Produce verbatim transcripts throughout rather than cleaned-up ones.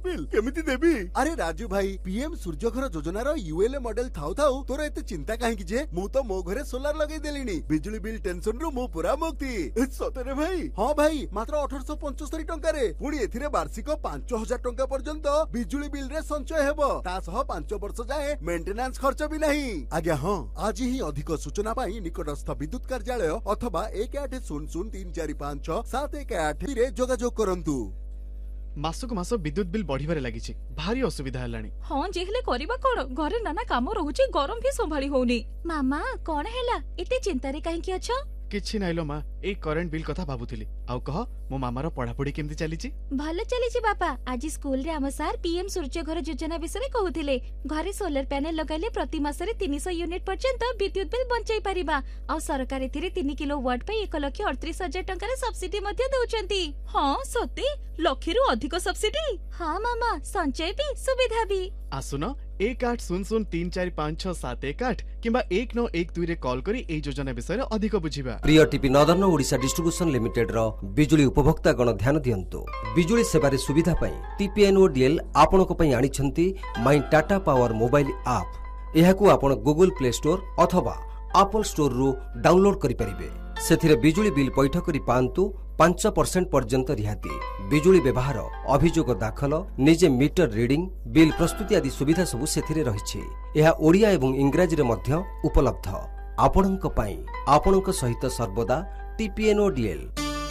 Bill केमिति देबी? अरे राजू भाई, पीएम सूर्यघर योजनार यूएलए मॉडल थाउ थाउ तोर एते चिंता काहेकि जे? मु तो मो घरे सोलार लगेई देलिनी, बिजुली बिल टेंशन रु मु पूरा मुक्ति। सतरे भाई? हाँ भाई, मात्र अठारह पचहत्तर टंका रे पुणी एथिरे वार्षिक पांच हजार टंका पर्यंत बिजुली बिल रे संचय हेबो, ता सह पांच वर्ष जाए मेंटेनेंस खर्च भी नहीं। आज्ञा हाँ, आज ही अधिक सूचना पाई निकटस्थ विद्युत कार्यालय अथवा एक आठ शून्य शून्य तीन चार पांच छह सात एक आठ रे जोगाजोग करंतु। मासक मास विद्युत बिल बढ़िबारे लागिछि, भारी असुविधा हलानी। हां जेहले करबा कोन, घरे नाना काम रहुछि, गरम भी संभाली होउनी। मामा कोन हैला एते चिंता रे काहे कि अछो? किछि नाइलो मा, ए करंट बिल कथा भाबुथिली। आउ कह मो मामार पढ़ापढ़ी केमति चलीछि? भले चलीछि बापा। आज स्कूल रे हम सार पीएम सूर्यघर योजना विषय कहउथिले। घरे सोलर पैनल लगाइले प्रति मासरे तीन सौ यूनिट पर्यंत विद्युत बिल बंचाई परिबा। आ सरकार एथिरे तीन किलोवाट पे एक लाख अड़तीस हजार टंका रे सब्सिडी मध्ये दउचंती। हां सते लाख रु अधिक सब्सिडी? हां मामा, संचय भी सुविधा भी। आसुन एक आठ शून्य शून्य तीन चार पांच छह सात एक आठ किंबा एक नौ एक दुई रे कॉल करी ए योजना विषय रे अधिक बुझिबा। प्रिय TP northern Odisha distribution limited रो बिजुली उपभोक्ता गण ध्यान दियंतु। बिजुली सेवारे सुविधा पई टीपीएनओडीएल आपन को पई आनिछंती माई टाटा पावर मोबाइल ऐप। एहाकू आपण गूगल प्ले स्टोर अथवा एप्पल स्टोर रो डाउनलोड करि परिबे। सेथिरे बिजुली बिल पैठ करि पांतु पांच परसेंट पर्यंत रिहाती। बिजुली व्यवहार, अभियोग दाखल, निजे मीटर रीडिंग, बिल प्रस्तुति आदि सुविधा सबु सेथिरे रहिछि। एहा ओडिया एवं इंग्राजी रे मध्य उपलब्ध। आपणक पई आपणक सहित सर्वदा टीपीएनओडीएल।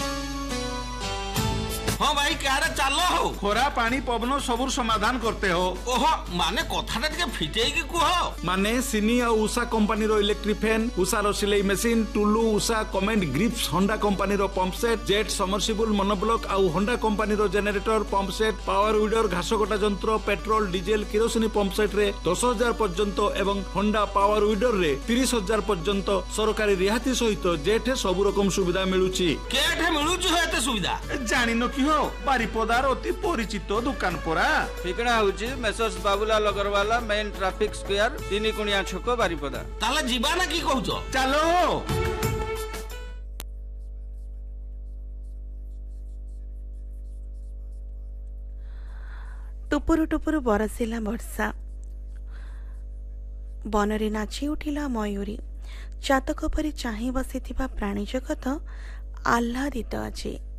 हाँ भाई क्या चलो हो खोरा पानी पवन सबुर समाधान करते हो। ओहो माने कथाटा टिके फिटेई की कुह। माने सिनी और उषा कंपनी रो इलेक्ट्रिक फैन, उषा रो सिलाई machine, Tullu, Usha comment grips, Honda company रो pump set, jet submersible monoblock और होंडा कंपनी रो generator pump set, power weeder घास कटा जंत्र, पेट्रोल डीजेल किरोसिनी पंप सेट रे दस हजार पर्यंत एवं होंडा पावर विडर रे तीस हजार पर्यंत सरकारी रिहाती सहित जेठ सब रकम सुविधा मिलुची। केठे मिलुची हेते सुविधा जानि न कि हो बारिपदार अति परिचित दुकान परा। ठिकना होची messrs Babulal Agrawala main traffic square तीन कुणिया छक बारिपदा। ताले जीवा ना की कहउछो? चलो टुपुरु टुपुरु बरसिला वर्षा, बनरे नाची उठिला मयूरी। चातक परी चाहि बसिथिबा प्राणी जगत आह्लादित अछि।